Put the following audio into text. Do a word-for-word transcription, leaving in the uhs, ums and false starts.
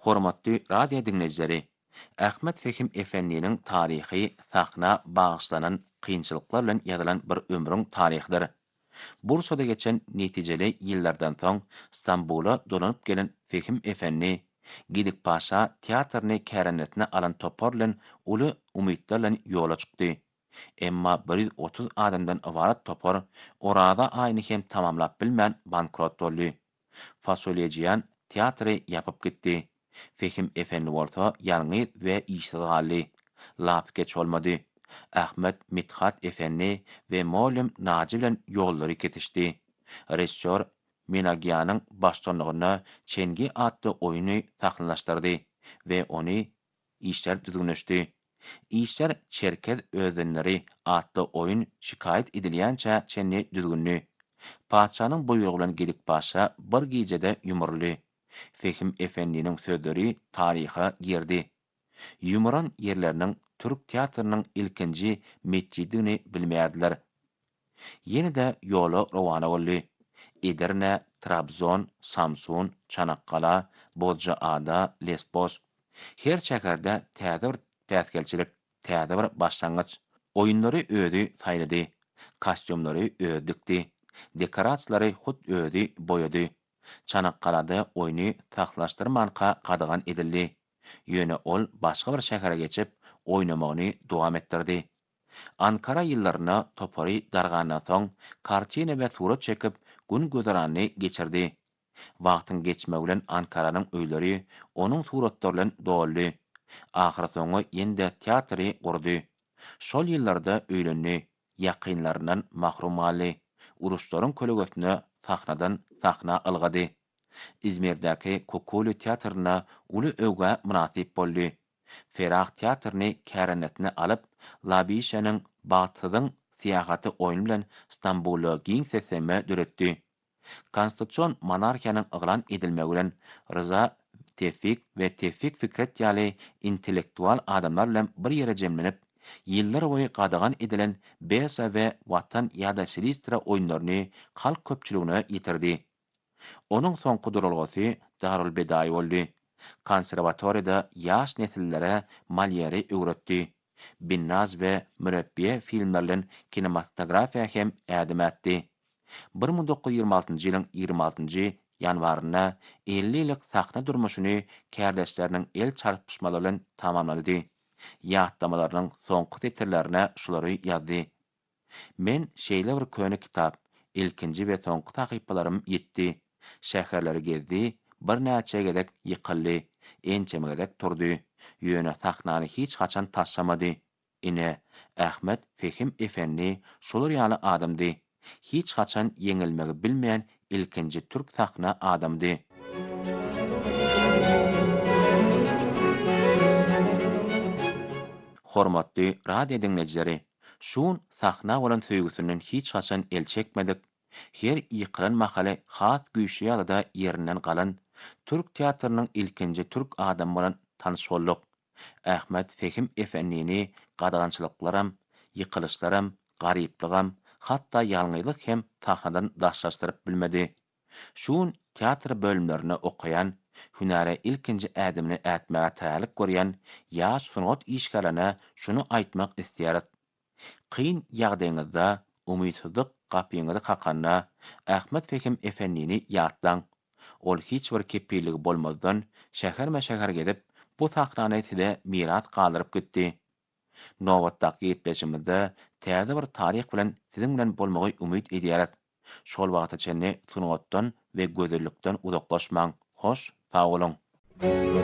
Hormatly radio dinleyijileri, Ähmet Fehim Efendi'nin tarihi sahna bağışlanan kıyınçılıklar bilen ýazylan bir ömrüň tarihidir. Bursada geçen netijeli ýyllardan soň Stambula dolanyp gelen Fehim Efendi, Gidik Paşa teatrny kärenetine alan topar bilen uly umytlar bilen ýola çykdy. Emma bir ýüz otuz adamdan ibarat topar, orada aýny hem tamamlap bilmän bankrot boldy. Fasolyejiyan teatry ýapyp gitdi. Fehim Efendi bolsa ýalňy we işsiz galdy. Lap geç bolmady. Ahmet Mithat Efendi we Mollem Naji bilen ýollary ketişdi. Rejissor Menagiyanyň başçylygyna Çengi atly oýuny tahlillaşdyrdy we ony işler düzgünleşdi. İşler Çerkez özenleri atly oýun şikayet edilýänçä çenni düzgünli. Paçanyň buyrug bilen Gedik Paşa bir gijede ýumurly. Fehim Efendi'nin sözleri tariha girdi. Yumuran yerlerinin Türk teatrının ilkinci meçidini bilmeýärdiler. Ýene-de ýola rowany boldy. Edirne, Trabzon, Samsun, Çanakkala, Bozcaada, Lesbos. Her şäherde täze bir täsgelçilik, täze bir başlangyç. Oýunlary özi saýlady, kostyumlary özi dikdi, dekorasiýalary hut özi boýady. Çanakkalada oýny taxlaşdyrmanka gadygan edildi. Ýöne ol başga bir şähere geçip oýnamagyny dowam etdirdi. Ankara ýyllaryna topary dargandan soň kartina we surat çekip gün gözarany geçirdi. Wagtyň geçmegi bilen Ankaranyň öýleri onuň suratdary bilen doldy. Ahir soňy ýende teatry gurdy. Şol ýyllarda öýlenni, ýakynlaryndan mahrum boldy. Uruşlaryň kölegetine sahnadan sahna ylgady. İzmirdäki Kokoli teatrına uly öwge munasip boldy. Ferah teatrny kärenetine alyp, Labişanyň Batydyň siýasaty oýun bilen Stambuly giň seseme döretdi. Konstitusiýon monarhiýanyň yglan edilmegi bilen Rıza Tevfik we Tevfik Fikret ýaly intellektual adamlar bilen bir ýere jemlenip, ýyllar boýy gadygan edilen Besa we Watan ýa-da Silistra oýunlaryny halk köpçüligine ýitirdi. Onuň soňky durulgasy Darul Bedaý boldy. Konserwatoriýada ýaş nesillere Molière'i öwretdi. Binnaz we Mürebbiye filmlerinden kinematografiýa hem ädim etdi. bir ming dokuz yüz ýygrima altynjy ýylyň ýygrima altynjy ýanwaryna elli ýyllyk sahna durmuşyny kärdeşleriniň el çarpışmalary bilen tamamlady. Ýatlamalarynyň soňky titrlerine şulary ýazdy. Men şeýle bir köne kitap, ilkinji we soňky takyplarym ýetdi. Şäherleri gezdi, bir näçe gedek ýykyldy, ençeme gedek turdy. Ýöne sahnany hiç haçan taşlamady. Ine Ahmet Fehim Efendi şolar ýaly adamdy. Hiç haçan ýeňilmegi bilmeýän ilkinji türk sahna adamdy. Hormatly radio dinleyijileri, şuň sahna bolan söýgüsünden hiç haçan el çekmedik. Her ýykylan mahale has güýçli ýalada ýerinden galan türk teatrnyň ilkinji türk adam bolan tanyş bolduk. Ahmet Fehim Efendi'ni gadygançylyklaram, ýykylyşlaram, garyplygam, hatda ýalňyzlyk hem tahnadan daşlaşdyryp bilmedi. Şuň teatr bölümlerini okuyan, hünäre ilkinji ädimini ätmäge taýyarlyk görýän ýaş sungat işgärlerine şunu aýtmak isleýäris. Kıyın ýagdaýyňyzda umytsuzlyk gapyňyzy kakanda Ahmet Fehim Efendi'ni ýatlaň. Ol hiç bir kepiligi bolmazdan şäher meşäher gedip bu sahnany size miras galyryp gitdi. Nowatdaky ýetmişimizde täze bir tarih bilen siziň bilen bolmagy umyt edýäris. Şol wagta çenni sungatdan we gözellikden uzaklaşmaň. Hoş, sag bolun.